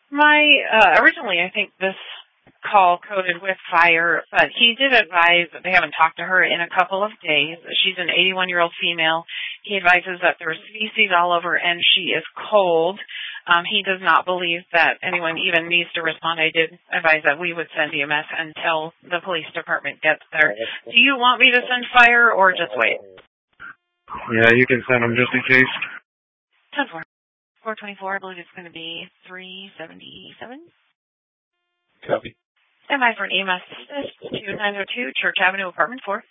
Originally, I think this call coded with fire, but he did advise that they haven't talked to her in a couple of days. She's an 81-year-old female. He advises that there's feces all over and she is cold. He does not believe that anyone even needs to respond. I did advise that we would send EMS until the police department gets there. Do you want me to send fire or just wait? Yeah, you can send them just in case. 10-4. 424, I believe it's going to be 377. Copy. Stand by for an EMS assist to 902 Church Avenue, apartment 4.